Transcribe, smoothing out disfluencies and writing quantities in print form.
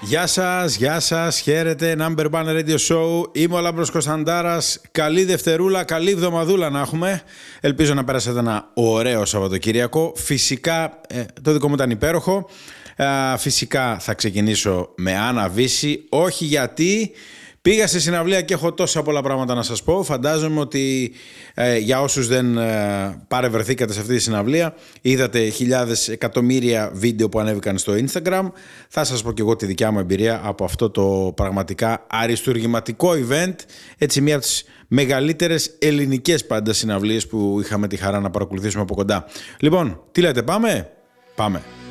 Γεια σας, χαίρετε, Number One Radio Show. Είμαι ο Λάμπρος Κωνσταντάρας. Καλή Δευτερούλα, καλή εβδομαδούλα να έχουμε. Ελπίζω να πέρασατε ένα ωραίο Σαββατοκύριακο. Φυσικά, το δικό μου ήταν υπέροχο. Φυσικά θα ξεκινήσω με Άννα Βύση. Όχι γιατί πήγα σε συναυλία και έχω τόσα πολλά πράγματα να σας πω. Φαντάζομαι ότι για όσους δεν παρευρεθήκατε σε αυτή τη συναυλία, είδατε χιλιάδες εκατομμύρια βίντεο που ανέβηκαν στο Instagram. Θα σας πω και εγώ τη δικιά μου εμπειρία από αυτό το πραγματικά αριστουργηματικό event. Έτσι, μία από τις μεγαλύτερες ελληνικές πάντα συναυλίες που είχαμε τη χαρά να παρακολουθήσουμε από κοντά. Λοιπόν, τι λέτε, πάμε? Πάμε.